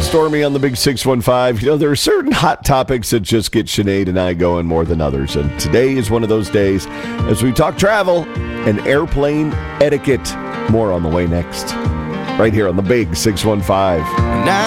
Stormy on the Big 615. You know, there are certain hot topics that just get Sinead and I going more than others. And today is one of those days as we talk travel and airplane etiquette. More on the way next. Right here on the Big 615.